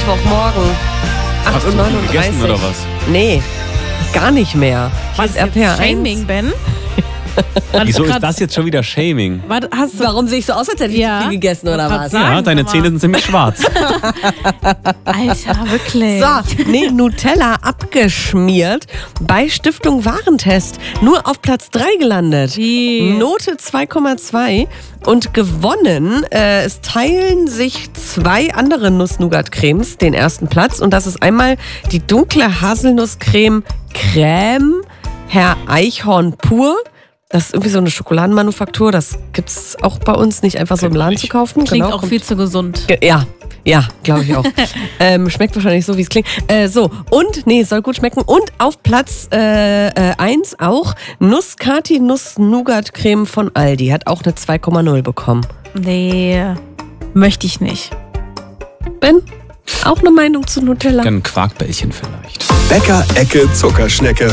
Mittwochmorgen. Hast du viel gegessen oder was? Nee, gar nicht mehr. Was ist Shaming, Ben? Wieso ist das jetzt schon wieder Shaming? Warum sehe ich so aus, als hätte ich zu viel gegessen oder was? Ja, deine Zähne sind ziemlich schwarz. Alter, wirklich. So, Nutella abgeschmiert bei Stiftung Warentest. Nur auf Platz 3 gelandet. Note 2,2 und gewonnen. Es teilen sich 2 andere Nuss-Nougat-Cremes den ersten Platz. Und das ist einmal die dunkle Haselnusscreme Crème Herr Eichhorn pur. Das ist irgendwie so eine Schokoladenmanufaktur. Das gibt es auch bei uns nicht einfach so im Laden zu kaufen. Klingt auch viel zu gesund. Ja, glaube ich auch. Schmeckt wahrscheinlich so, wie es klingt. Soll gut schmecken. Und auf Platz 1 auch Nusskati Nuss-Nougat-Creme von Aldi. Hat auch eine 2,0 bekommen. Nee, möchte ich nicht. Ben, auch eine Meinung zu Nutella? Ein Quarkbällchen vielleicht. Bäcker-Ecke Zuckerschnecke.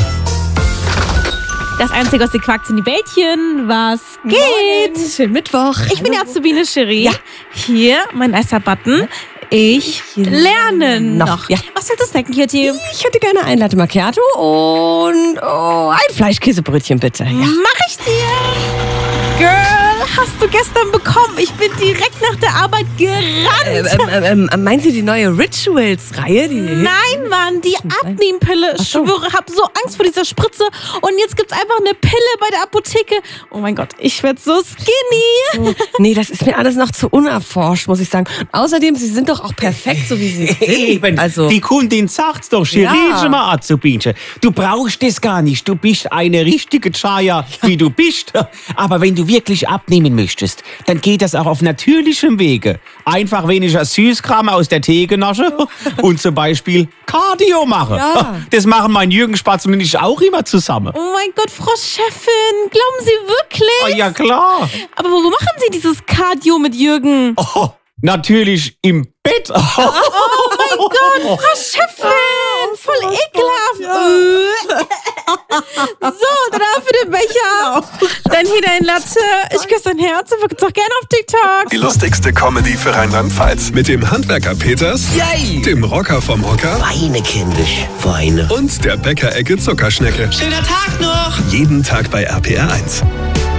Das Einzige, was ihr quakt, sind die Bällchen. Was geht? Schönen Mittwoch. Ich bin die Azubine Cherie. Ja. Hier, mein erster Button. Ich lerne noch. Ja. Was willst du snacken, Kitty? Ich hätte gerne ein Latte Macchiato und ein Fleischkäsebrötchen, bitte. Ja. Mach ich dir. Girl, hast du gestern bekommen. Ich bin direkt nach der Arbeit gerannt. Meinen Sie die neue Rituals-Reihe? Nein, Mann, die Abnehmpille. Ich schwöre, hab so Angst vor dieser Spritze. Und jetzt gibt's einfach eine Pille bei der Apotheke. Oh mein Gott, ich werd so skinny. Nee, das ist mir alles noch zu unerforscht, muss ich sagen. Außerdem, Sie sind doch auch perfekt, so wie Sie sind. Eben, die Kundin sagt's doch, Cherie, mal Azubinchen. Du brauchst das gar nicht. Du bist eine richtige Chaya, wie du bist. Aber wenn du wirklich abnehmen möchtest, dann geht das auch auf natürlichem Wege. Einfach weniger Süßkram aus der Tegenasche und zum Beispiel Cardio machen. Ja. Das machen mein Jürgen Spatz und ich auch immer zusammen. Oh mein Gott, Frau Chefin, glauben Sie wirklich? Oh, ja, klar. Aber wo machen Sie dieses Cardio mit Jürgen? Oh, natürlich im Bett. Oh mein Gott, Frau Chefin, voll ekelhaft. So, danach für den Becher. Dann hier dein Latte. Ich küsse dein Herz und verkürze auch gerne auf TikTok. Die lustigste Comedy für Rheinland-Pfalz. Mit dem Handwerker Peters, Yay! dem Rocker vom Hocker Weine, kindisch, weine. und der Bäcker-Ecke Zuckerschnecke. Schöner Tag noch! Jeden Tag bei RPR 1.